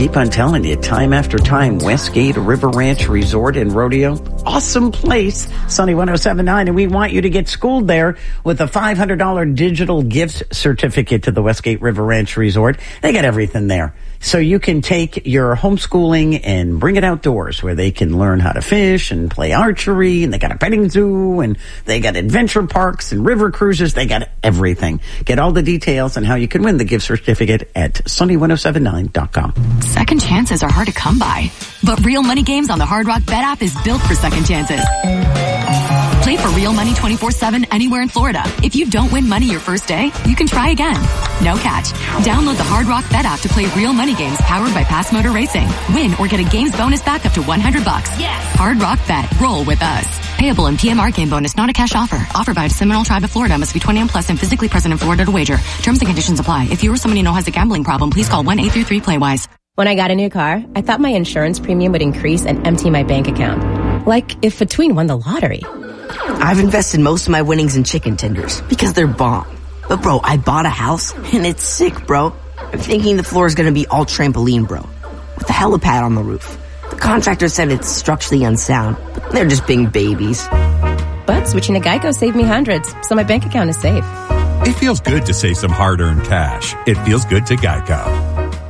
keep on telling you, time after time, Westgate River Ranch Resort and Rodeo, awesome place, Sunny 107.9, and we want you to get schooled there with a $500 digital gift certificate to the Westgate River Ranch Resort. They got everything there. So you can take your homeschooling and bring it outdoors where they can learn how to fish and play archery, and they got a petting zoo, and they got adventure parks and river cruises. They got everything. Get all the details on how you can win the gift certificate at sunny1079.com. Second chances are hard to come by, but Real Money Games on the Hard Rock Bet app is built for second chances. Play for real money 24/7 anywhere in Florida. If you don't win money your first day, you can try again. No catch. Download the Hard Rock Bet app to play Real Money Games powered by Pass Motor Racing. Win or get a games bonus back up to $100. Yes. Hard Rock Bet. Roll with us. Payable in PMR game bonus, not a cash offer. Offered by the Seminole Tribe of Florida. Must be 21 plus and physically present in Florida to wager. Terms and conditions apply. If you or someone you know has a gambling problem, please call 1-833-PLAY-WISE. When I got a new car, I thought my insurance premium would increase and empty my bank account. Like if Between won the lottery. I've invested most of my winnings in chicken tenders because they're bomb. But bro, I bought a house and it's sick, bro. I'm thinking the floor is going to be all trampoline, bro, with a helipad on the roof. The contractor said it's structurally unsound, but they're just being babies. But switching to Geico saved me hundreds, so my bank account is safe. It feels good to save some hard-earned cash. It feels good to Geico.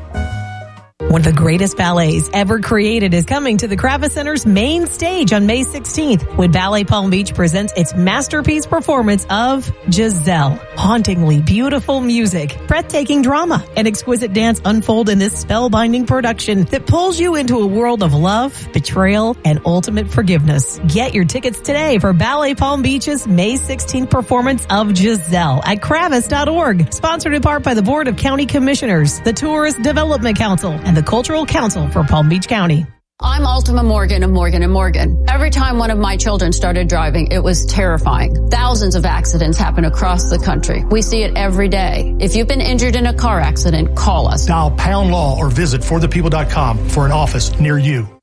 One of the greatest ballets ever created is coming to the Kravis Center's main stage on May 16th when Ballet Palm Beach presents its masterpiece performance of Giselle. Hauntingly beautiful music, breathtaking drama, and exquisite dance unfold in this spellbinding production that pulls you into a world of love, betrayal, and ultimate forgiveness. Get your tickets today for Ballet Palm Beach's May 16th performance of Giselle at Kravis.org. Sponsored in part by the Board of County Commissioners, the Tourist Development Council, and the Cultural Council for Palm Beach County. I'm Ultima Morgan of Morgan & Morgan. Every time one of my children started driving, it was terrifying. Thousands of accidents happen across the country. We see it every day. If you've been injured in a car accident, call us. Dial #law or visit forthepeople.com for an office near you.